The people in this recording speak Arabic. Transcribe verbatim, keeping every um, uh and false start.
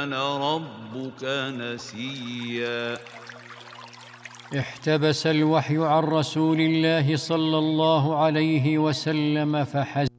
كان ربك نسيا. احتبس الوحي عن رسول الله صلى الله عليه وسلم فحزن